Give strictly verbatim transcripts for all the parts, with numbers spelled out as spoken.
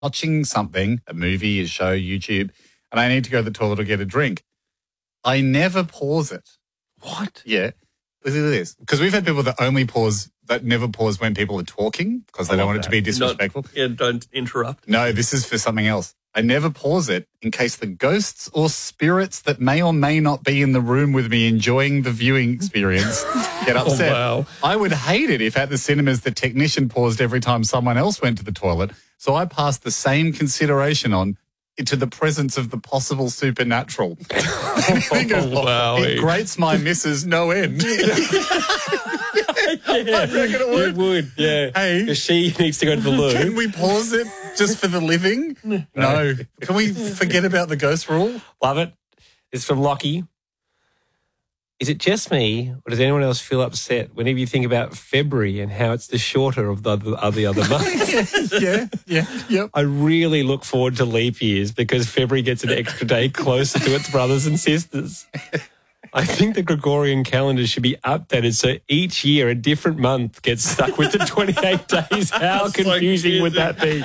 watching something, a movie, a show, YouTube, and I need to go to the toilet or get a drink, I never pause it. What? Yeah. Listen to this. Because we've had people that only pause, that never pause when people are talking because they don't want it to be disrespectful. Not, yeah, don't interrupt. No, this is for something else. I never pause it in case the ghosts or spirits that may or may not be in the room with me enjoying the viewing experience get upset. Oh, wow. I would hate it if at the cinemas the technician paused every time someone else went to the toilet. So I passed the same consideration on to the presence of the possible supernatural. Oh, wow. It grates my missus no end. Yeah, I reckon it would. It would, yeah. Hey. Because she needs to go to the loo. Can we pause it just for the living? No. Can we forget about the ghost rule? Love it. It's from Lockie. Is it just me, or does anyone else feel upset whenever you think about February and how it's the shorter of the other, of the other months? Yeah, yeah, yep. I really look forward to leap years because February gets an extra day closer to its brothers and sisters. I think the Gregorian calendar should be updated so each year a different month gets stuck with the twenty-eight days. How That's confusing so would that be?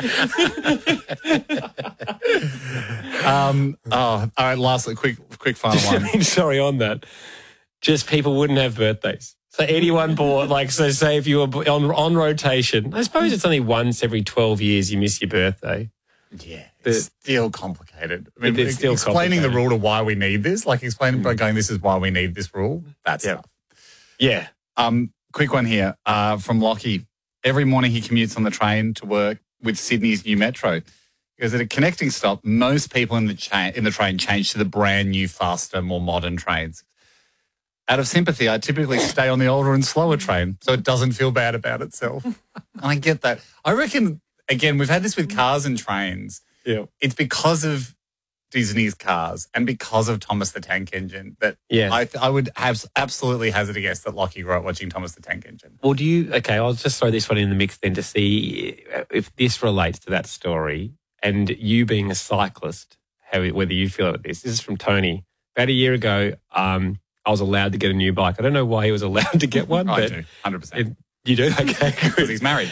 um, oh, all right, lastly, quick, quick final I one. mean, sorry, on that. Just people wouldn't have birthdays. So anyone born, like, so say if you were on on rotation, I suppose it's only once every twelve years you miss your birthday. Yeah, it's still complicated. I mean, It's still explaining the complicated. rule to why we need this, like explaining by going, this is why we need this rule, that's Yeah. tough. Yeah. Um, quick one here uh, from Lockie. Every morning he commutes on the train to work with Sydney's new metro. Because at a connecting stop, most people in the cha- in the train change to the brand new, faster, more modern trains. Out of sympathy, I typically stay on the older and slower train so it doesn't feel bad about itself. And I get that. I reckon, again, we've had this with cars and trains. Yeah. It's because of Disney's Cars and because of Thomas the Tank Engine that Yeah. I, I would have absolutely hazard a guess that Lockie grew up watching Thomas the Tank Engine. Well, do you, okay, I'll just throw this one in the mix then to see if this relates to that story and you being a cyclist, how whether you feel about this. This is from Tony. About a year ago, um, I was allowed to get a new bike. I don't know why he was allowed to get one. I but do, one hundred percent. It, you do? Okay, Because good. he's married.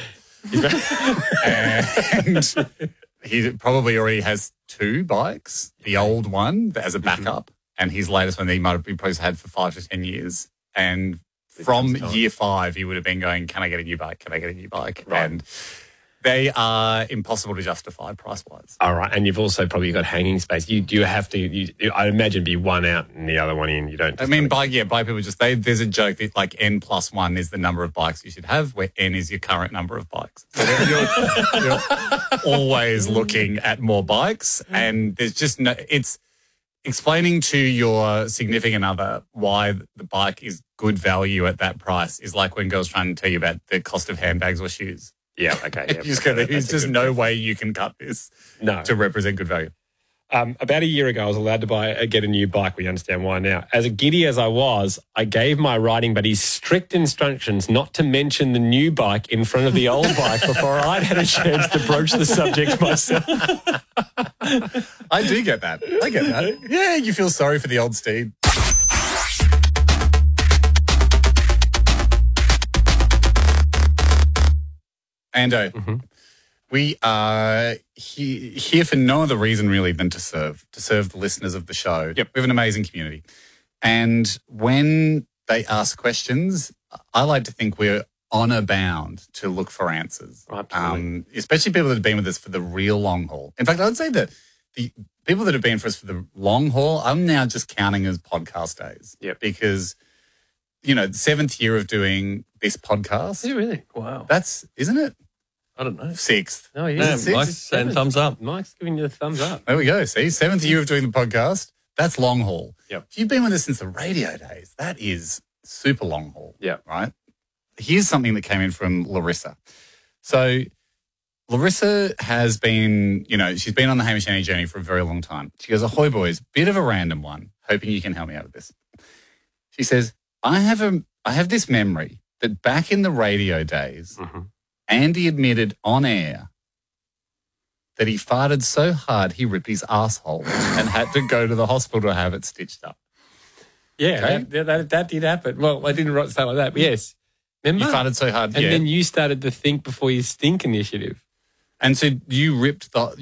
And he probably already has two bikes. The old one that has a backup and his latest one that he might have probably had for five to ten years. And from year five, he would have been going, can I get a new bike? Can I get a new bike? Right. And they are impossible to justify price-wise. All right, and you've also probably got hanging space. You do have to, you, I imagine, be one out and the other one in. You don't. I mean, bike, yeah, bike people just, they, there's a joke that like N plus one is the number of bikes you should have, where N is your current number of bikes. So you're, you're always looking at more bikes, and there's just no, it's explaining to your significant other why the bike is good value at that price is like when girls trying to tell you about the cost of handbags or shoes. Yeah, okay. Yeah, You just go, okay, there's that's a just good no point. way you can cut this No. to represent good value. Um, about a year ago, I was allowed to buy uh, get a new bike. We understand why now. As giddy as I was, I gave my riding buddies strict instructions not to mention the new bike in front of the old bike before I'd had a chance to broach the subject myself. I do get that. I get that. Yeah, you feel sorry for the old steed. Ando, Mm-hmm. we are he, here for no other reason really than to serve, to serve the listeners of the show. Yep. We have an amazing community. And when they ask questions, I like to think we're honour bound to look for answers. Absolutely. Um, especially people that have been with us for the real long haul. In fact, I would say that the people that have been for us for the long haul, I'm now just counting as podcast days. Yep. Because, you know, the seventh year of doing this podcast, really? Wow. that's, isn't it? I don't know. Sixth. No, he Yeah, is. six? Mike's saying thumbs up. Mike's giving you the thumbs up. There we go. See, seventh year of doing the podcast, that's long haul. Yep. If you've been with us since the radio days, that is super long haul. Yep. Right? Here's something that came in from Larissa. So Larissa has been, you know, she's been on the Hamish Annie journey for a very long time. She goes, ahoy boys, bit of a random one, hoping you can help me out with this. She says, I have a, I have this memory that back in the radio days, Mm-hmm. Andy admitted on air that he farted so hard he ripped his asshole and had to go to the hospital to have it stitched up. Yeah, Okay. that, that, that did happen. Well, I didn't write start like that, but yes. Remember? You farted so hard, and yeah. then you started the Think Before You Stink initiative. And so you ripped the